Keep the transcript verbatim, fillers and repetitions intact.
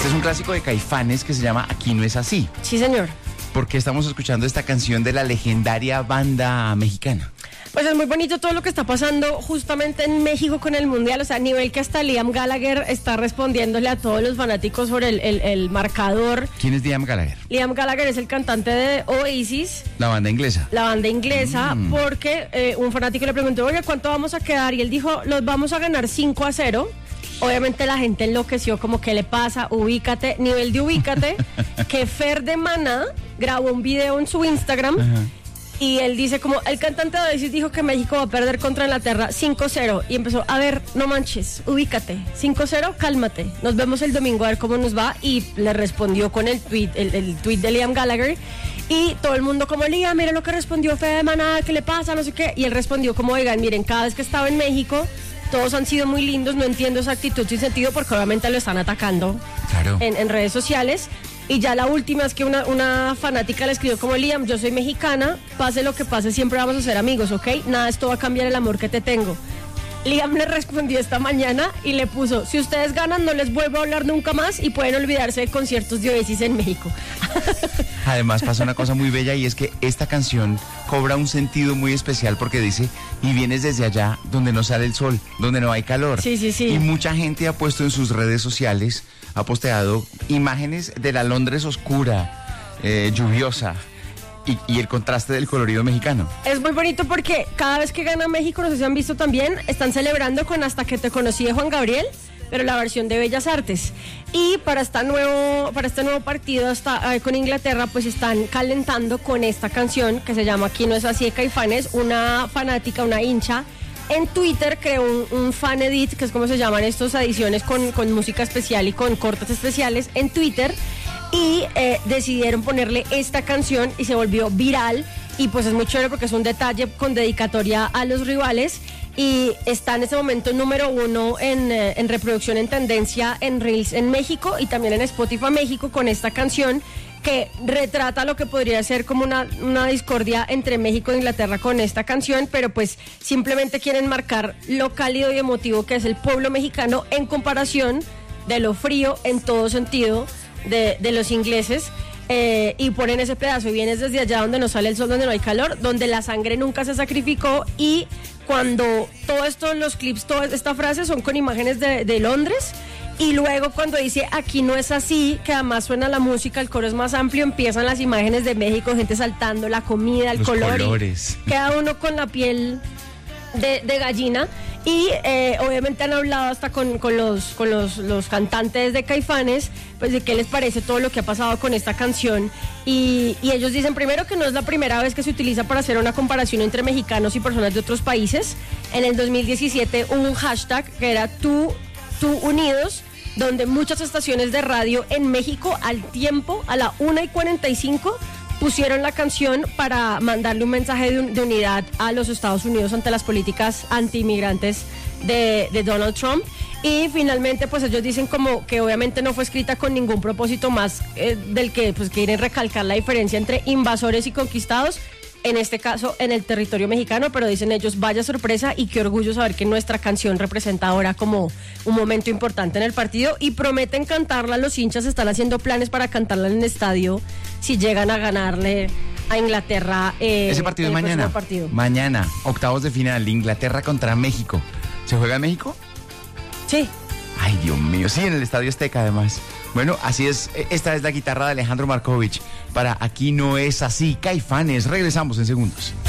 Este es un clásico de Caifanes que se llama Aquí no es así. Sí, señor. Porque estamos escuchando esta canción de la legendaria banda mexicana. Pues es muy bonito todo lo que está pasando justamente en México con el Mundial, o sea, a nivel que hasta Liam Gallagher está respondiéndole a todos los fanáticos sobre el, el, el marcador. ¿Quién es Liam Gallagher? Liam Gallagher es el cantante de Oasis. La banda inglesa. La banda inglesa, Mm. porque eh, un fanático le preguntó, oye, ¿cuánto vamos a quedar? Y él dijo, los vamos a ganar cinco a cero. Obviamente la gente enloqueció, como, ¿qué le pasa? Ubícate, nivel de ubícate, que Fer de Maná grabó un video en su Instagram. Ajá. Y él dice como, el cantante de Oasis dijo que México va a perder contra Inglaterra cinco cero. Y empezó, a ver, no manches, ubícate, cinco cero, cálmate. Nos vemos el domingo a ver cómo nos va. Y le respondió con el tweet, el, el tweet de Liam Gallagher. Y todo el mundo como, Liam, mira lo que respondió Fede de Maná, ¿qué le pasa? No sé qué. Y él respondió como, oigan, miren, cada vez que estaba en México, todos han sido muy lindos, no entiendo esa actitud sin sentido porque obviamente lo están atacando Claro. en, en redes sociales. Y ya la última es que una, una fanática le escribió como, Liam, yo soy mexicana, pase lo que pase, siempre vamos a ser amigos, ¿ok? Nada, esto va a cambiar el amor que te tengo. Liam le respondió esta mañana y le puso, si ustedes ganan no les vuelvo a hablar nunca más y pueden olvidarse de conciertos de Oasis en México. Además pasa una cosa muy bella y es que esta canción cobra un sentido muy especial porque dice, y vienes desde allá donde no sale el sol, donde no hay calor. Sí, sí, sí. Y mucha gente ha puesto en sus redes sociales, ha posteado imágenes de la Londres oscura, eh, lluviosa y, y el contraste del colorido mexicano. Es muy bonito porque cada vez que gana México, no sé si han visto también, están celebrando con Hasta que te conocí de Juan Gabriel, pero la versión de Bellas Artes. Y para esta nuevo, para este nuevo partido hasta, eh, con Inglaterra, pues están calentando con esta canción que se llama Aquí no es así de Caifanes. Una fanática, una hincha, en Twitter creó un, un fan edit, que es como se llaman estas ediciones con, con música especial y con cortes especiales en Twitter. Y eh, decidieron ponerle esta canción y se volvió viral. Y pues es muy chévere porque es un detalle con dedicatoria a los rivales. Y está en este momento número uno en, eh, en reproducción en tendencia en Reels en México y también en Spotify México con esta canción que retrata lo que podría ser como una, una discordia entre México e Inglaterra con esta canción, pero pues simplemente quieren marcar lo cálido y emotivo que es el pueblo mexicano en comparación de lo frío en todo sentido de, de los ingleses. Eh, y ponen ese pedazo y vienes desde allá donde no sale el sol, donde no hay calor, donde la sangre nunca se sacrificó. Y cuando todo esto, los clips, toda esta frase son con imágenes de, de Londres. Y luego cuando dice aquí no es así, que además suena la música, el coro es más amplio, empiezan las imágenes de México, gente saltando, la comida, el Los color. colores. Y queda uno con la piel de, de gallina. Y eh, obviamente han hablado hasta con, con, los, con los, los cantantes de Caifanes, pues de qué les parece todo lo que ha pasado con esta canción. Y, y ellos dicen primero que no es la primera vez que se utiliza para hacer una comparación entre mexicanos y personas de otros países. En el dos mil diecisiete hubo un hashtag que era tú, tú unidos, donde muchas estaciones de radio en México al tiempo, a la una y cuarenta y cinco, pusieron la canción para mandarle un mensaje de, un, de unidad a los Estados Unidos ante las políticas anti-inmigrantes de, de Donald Trump. Y finalmente pues ellos dicen como que obviamente no fue escrita con ningún propósito más eh, del que pues quieren recalcar la diferencia entre invasores y conquistados, en este caso en el territorio mexicano, pero dicen ellos, vaya sorpresa y qué orgullo saber que nuestra canción representa ahora como un momento importante en el partido, y prometen cantarla. Los hinchas están haciendo planes para cantarla en el estadio si llegan a ganarle a Inglaterra. Eh, Ese partido es mañana. Partido. Mañana, octavos de final, Inglaterra contra México. ¿Se juega en México? Sí. Ay, Dios mío, sí, en el Estadio Azteca además. Bueno, así es, esta es la guitarra de Alejandro Markovich para Aquí no es así, Caifanes. Regresamos en segundos.